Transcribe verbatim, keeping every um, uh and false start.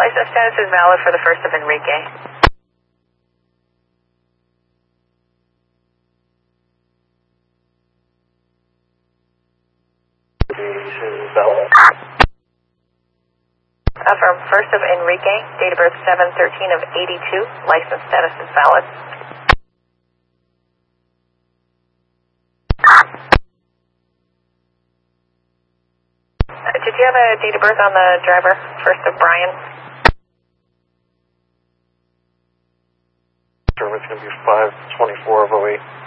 license status is valid for the first of Enrique. Valid. Uh, for first of Enrique, date of birth seven thirteen of eighty-two, license status is valid. Uh, did you have a date of birth on the driver, first of Brian? It's going to be five twenty-four of oh eight.